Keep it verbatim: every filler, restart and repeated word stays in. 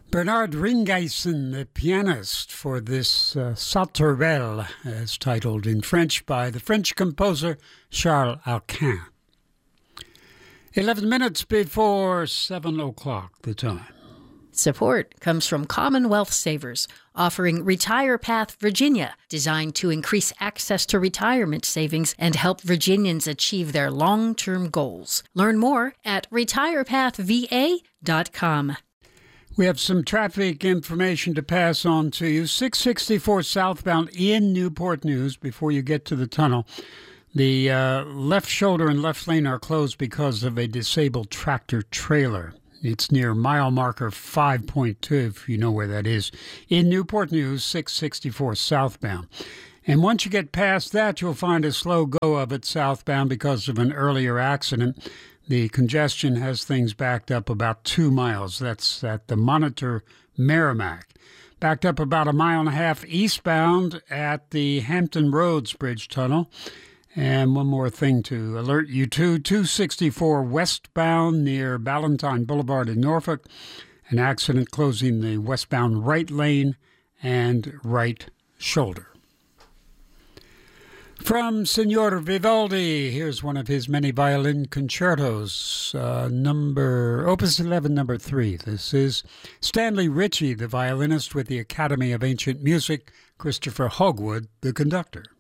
Bernard Ringaysen, the pianist for this uh, Sauterelle, as titled in French by the French composer Charles Alquin. Eleven minutes before seven o'clock, the time. Support comes from Commonwealth Savers, offering Retire Path Virginia, designed to increase access to retirement savings and help Virginians achieve their long-term goals. Learn more at retire path v a dot com. We have some traffic information to pass on to you. six sixty-four southbound in Newport News before you get to the tunnel. The uh, left shoulder and left lane are closed because of a disabled tractor trailer. It's near mile marker five point two, if you know where that is. In Newport News, six sixty-four southbound. And once you get past that, you'll find a slow go of it southbound because of an earlier accident. The congestion has things backed up about two miles. That's at the Monitor Merrimack. Backed up about a mile and a half eastbound at the Hampton Roads Bridge Tunnel. And one more thing to alert you to, two sixty-four westbound near Ballantyne Boulevard in Norfolk. An accident closing the westbound right lane and right shoulder. From Signor Vivaldi, here's one of his many violin concertos, uh, number Opus eleven, number three. This is Stanley Ritchie, the violinist with the Academy of Ancient Music, Christopher Hogwood, the conductor.